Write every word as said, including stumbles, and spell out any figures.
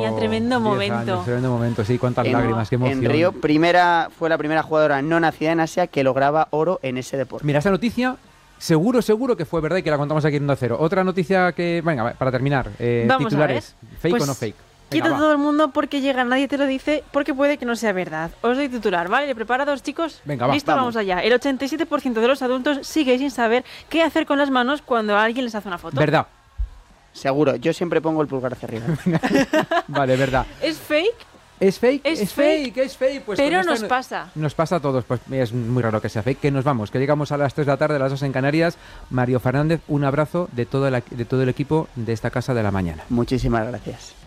España, tremendo momento. Años, tremendo momento, sí, cuántas en, lágrimas, qué emoción. En Río, primera, fue la primera jugadora no nacida en Asia que lograba oro en ese deporte. Mira, esta noticia, seguro, seguro que fue verdad y que la contamos aquí en Onda Cero. Otra noticia que, venga, para terminar, eh, Vamos titulares, a ver. ¿fake Pues, o no fake? Quita Venga, todo el mundo porque llega, nadie te lo dice, porque puede que no sea verdad. Os doy titular, ¿vale? ¿Preparados, chicos? Venga, va. Listo, vamos. Vamos allá. El ochenta y siete por ciento de los adultos sigue sin saber qué hacer con las manos cuando alguien les hace una foto. Verdad. Seguro, yo siempre pongo el pulgar hacia arriba. Vale, verdad. ¿Es fake? ¿Es fake? Es es fake, fake, es fake. Pues pero con esto nos no- pasa. Nos pasa a todos, pues es muy raro que sea fake. Que nos vamos, que llegamos a las tres de la tarde, las dos en Canarias. Mario Fernández, un abrazo de todo, el, de todo el equipo de esta Casa de la Mañana. Muchísimas gracias.